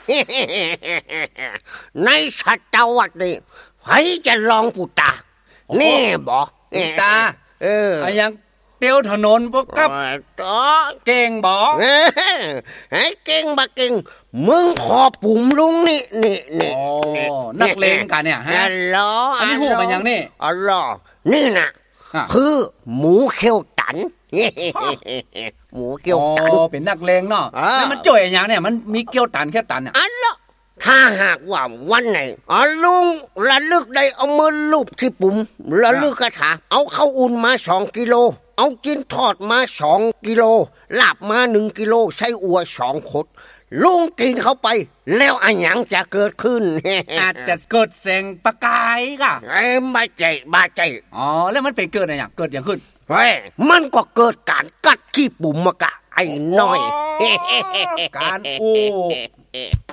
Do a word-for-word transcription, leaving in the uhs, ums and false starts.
ในสัตวรรษนี่ใครจะลองปูตานี่บอกปูตาเอออะยังเตียวถนนพวกกับเก่งบ่ไอ้เก่งบ่เก่งมึงพอปุ่มลุงนี่นี่นี่นักเลงกันเนี่ยฮะอัลลอฮ์อันนี้ฮู้เป็นหยังนี่อัลลอฮ์นี่น่ะคือหมูเขียวตันหมูเขียวตันอ๋อเป็นนักเลงเนาะแล้วมันจ่อยหยังเนี่ยมันมีเขียวตันแค่ตันน่ะอัลลอฮ์ถ้าหากว่าวันไหนอ๋อลุงระลึกได้เอามือลูบที่ปุ่มระลึกคาถาเอาข้าวอุ่นมาสองกิโลเอากินทอดมาสองกิโลลาบมาหนึ่งกิโลใช้อัวสองขดลุงกินเข้าไปแล้วอันหยังจะเกิดขึ้นอาจจะเกิดแสงประกายก่ะไอ้บาใจบาใจอ๋อแล้วมันเป็นเกิดอะไรอย่างเกิดอย่างขึ้นเฮ้ยมันก็เกิดการกัดขี้ปุ่มมากะไอ้น้อยการอู้